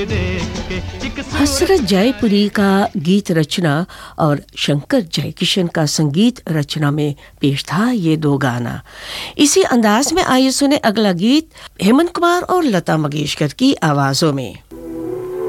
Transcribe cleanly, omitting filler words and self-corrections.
हसरत जयपुरी का गीत रचना और शंकर जयकिशन का संगीत रचना में पेश था ये दो गाना। इसी अंदाज में आइए सुने अगला गीत हेमंत कुमार और लता मंगेशकर की आवाजों में।